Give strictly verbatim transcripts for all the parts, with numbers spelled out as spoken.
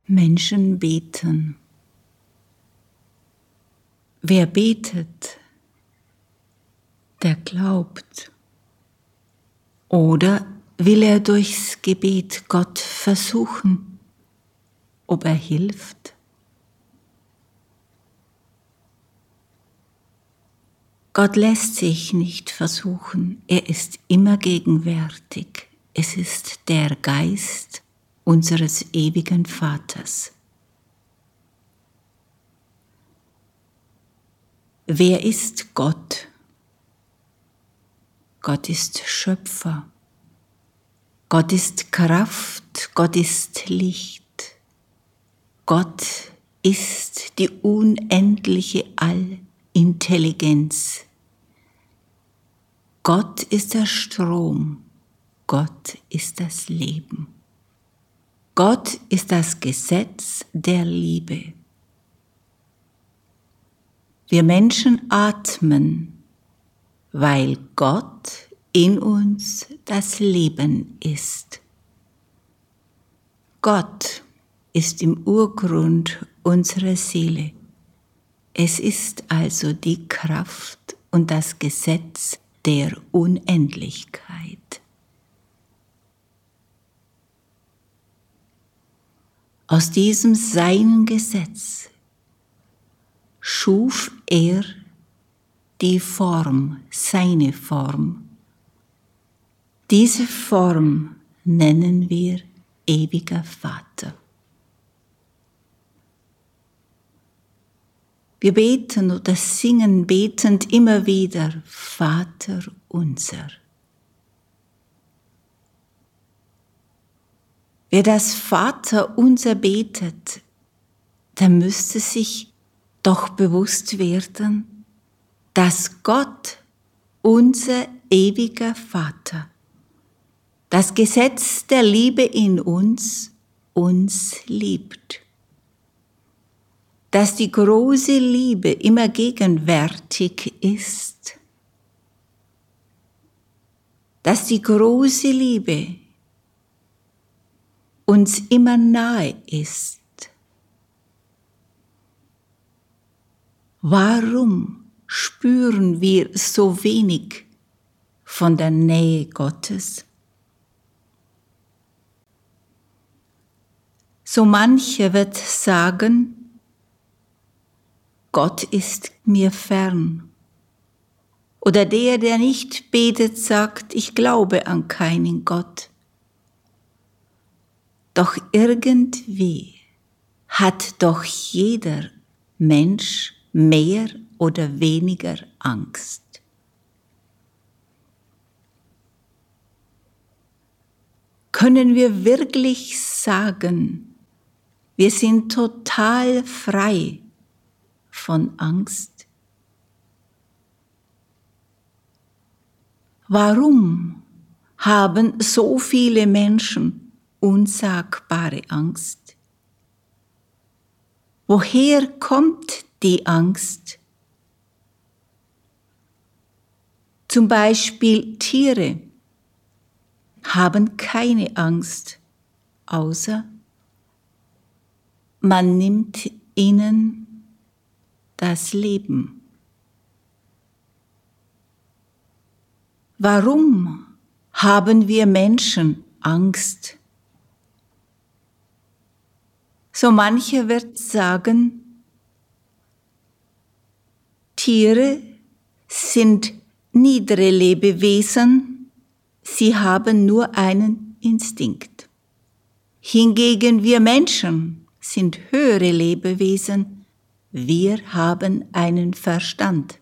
Menschen beten. Wer betet, der glaubt. Oder will er durchs Gebet Gott versuchen, ob er hilft? Gott lässt sich nicht versuchen, er ist immer gegenwärtig. Es ist der Geist unseres ewigen Vaters. Wer ist Gott? Gott ist Schöpfer. Gott ist Kraft. Gott ist Licht. Gott ist die unendliche Allintelligenz. Gott ist der Strom. Gott ist das Leben. Gott ist das Gesetz der Liebe. Wir Menschen atmen, weil Gott in uns das Leben ist. Gott ist im Urgrund unserer Seele. Es ist also die Kraft und das Gesetz der Unendlichkeit. Aus diesem seinen Gesetz schuf er die Form, seine Form. Diese Form nennen wir ewiger Vater. Wir beten oder singen betend immer wieder Vater unser. Wer das Vater unser betet, der müsste sich doch bewusst werden, dass Gott, unser ewiger Vater, das Gesetz der Liebe in uns, uns liebt. Dass die große Liebe immer gegenwärtig ist. Dass die große Liebe uns immer nahe ist. Warum spüren wir so wenig von der Nähe Gottes? So mancher wird sagen, Gott ist mir fern. Oder der, der nicht betet, sagt, ich glaube an keinen Gott. Doch irgendwie hat doch jeder Mensch mehr oder weniger Angst. Können wir wirklich sagen, wir sind total frei von Angst? Warum haben so viele Menschen unsagbare Angst? Woher kommt die Angst? Zum Beispiel Tiere haben keine Angst, außer man nimmt ihnen das Leben. Warum haben wir Menschen Angst? So mancher wird sagen, Tiere sind niedere Lebewesen, sie haben nur einen Instinkt. Hingegen wir Menschen sind höhere Lebewesen, wir haben einen Verstand.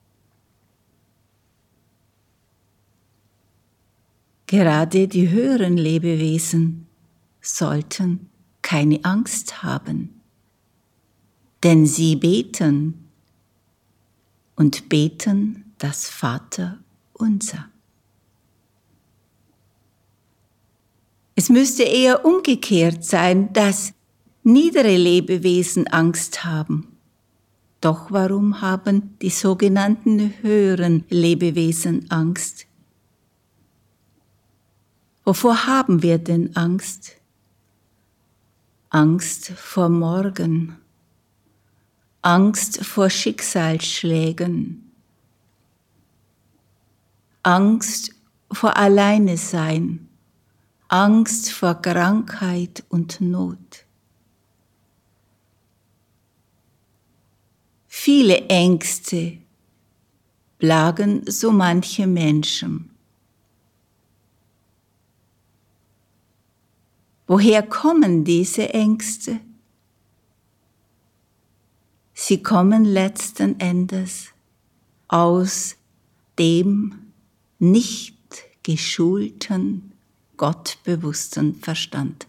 Gerade die höheren Lebewesen sollten keine Angst haben, denn sie beten und beten das Vater unser. Es müsste eher umgekehrt sein, dass niedere Lebewesen Angst haben. Doch warum haben die sogenannten höheren Lebewesen Angst? Wovor haben wir denn Angst? Angst vor morgen, Angst vor Schicksalsschlägen, Angst vor Alleine sein, Angst vor Krankheit und Not. Viele Ängste plagen so manche Menschen. Woher kommen diese Ängste? Sie kommen letzten Endes aus dem nicht geschulten, gottbewussten Verstand.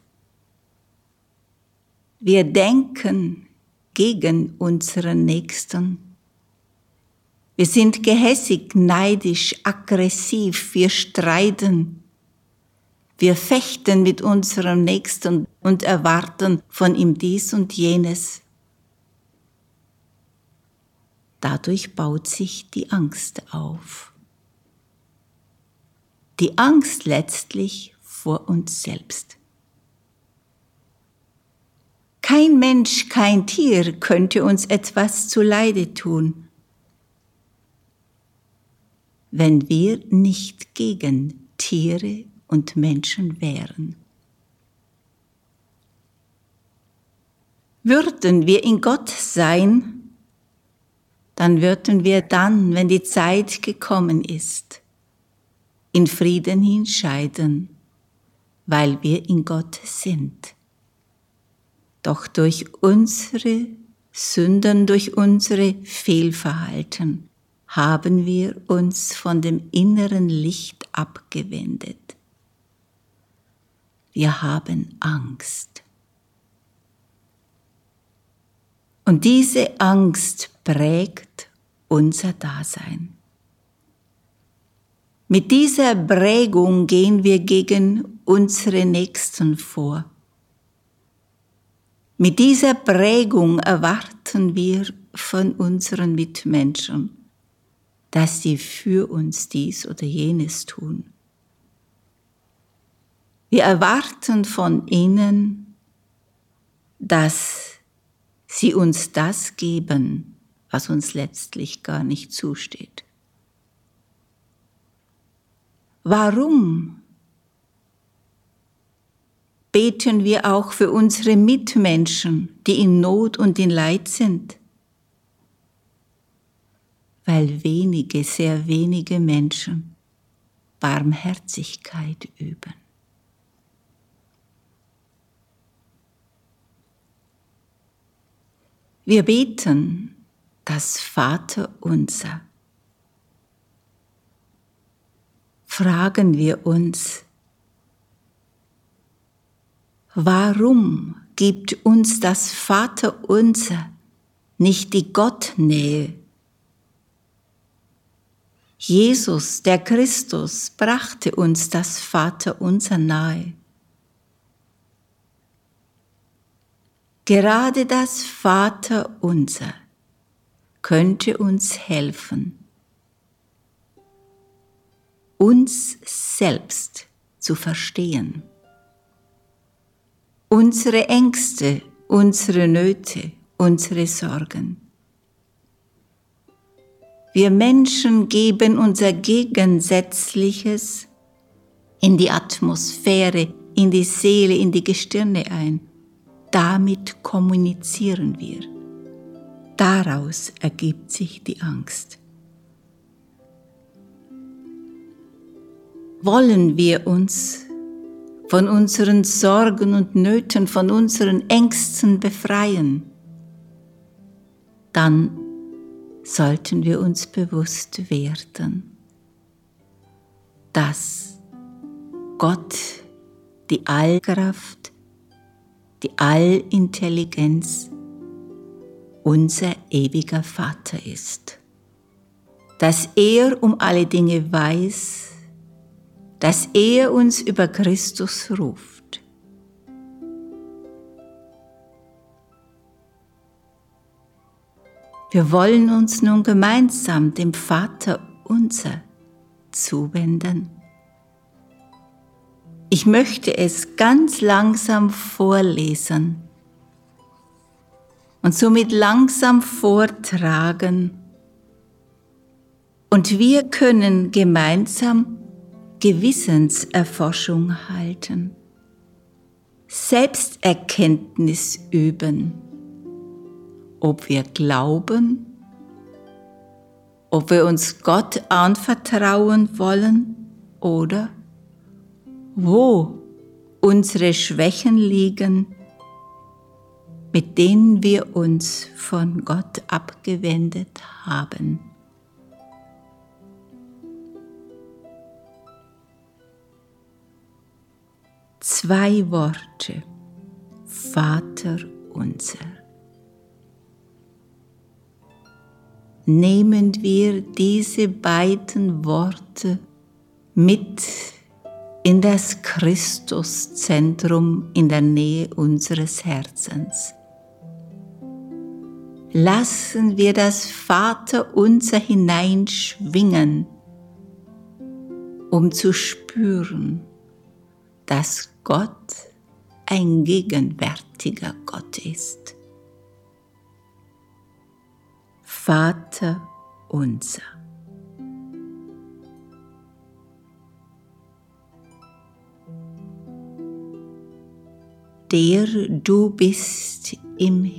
Wir denken gegen unseren Nächsten. Wir sind gehässig, neidisch, aggressiv, wir streiten. Wir fechten mit unserem Nächsten und erwarten von ihm dies und jenes. Dadurch baut sich die Angst auf. Die Angst letztlich vor uns selbst. Kein Mensch, kein Tier könnte uns etwas zuleide tun, wenn wir nicht gegen Tiere und Menschen wären. Würden wir in Gott sein, dann würden wir dann, wenn die Zeit gekommen ist, in Frieden entscheiden, weil wir in Gott sind. Doch durch unsere Sünden, durch unsere Fehlverhalten haben wir uns von dem inneren Licht abgewendet. Wir haben Angst. Und diese Angst prägt unser Dasein. Mit dieser Prägung gehen wir gegen unsere Nächsten vor. Mit dieser Prägung erwarten wir von unseren Mitmenschen, dass sie für uns dies oder jenes tun. Wir erwarten von ihnen, dass sie uns das geben, was uns letztlich gar nicht zusteht. Warum beten wir auch für unsere Mitmenschen, die in Not und in Leid sind? Weil wenige, sehr wenige Menschen Barmherzigkeit üben. Wir beten das Vaterunser. Fragen wir uns, warum gibt uns das Vaterunser nicht die Gottnähe? Jesus, der Christus, brachte uns das Vaterunser nahe. Gerade das Vaterunser könnte uns helfen, uns selbst zu verstehen. Unsere Ängste, unsere Nöte, unsere Sorgen. Wir Menschen geben unser Gegensätzliches in die Atmosphäre, in die Seele, in die Gestirne ein. Damit kommunizieren wir. Daraus ergibt sich die Angst. Wollen wir uns von unseren Sorgen und Nöten, von unseren Ängsten befreien, dann sollten wir uns bewusst werden, dass Gott die Allkraft, die Allintelligenz unser ewiger Vater ist, dass er um alle Dinge weiß, dass er uns über Christus ruft. Wir wollen uns nun gemeinsam dem Vater unser zuwenden. Ich möchte es ganz langsam vorlesen, und somit langsam vortragen. Und wir können gemeinsam Gewissenserforschung halten, Selbsterkenntnis üben, ob wir glauben, ob wir uns Gott anvertrauen wollen oder wo unsere Schwächen liegen, mit denen wir uns von Gott abgewendet haben. Zwei Worte, Vater unser. Nehmen wir diese beiden Worte mit in das Christuszentrum in der Nähe unseres Herzens. Lassen wir das Vaterunser hineinschwingen, um zu spüren, dass Gott ein gegenwärtiger Gott ist. Vater unser. Der du bist im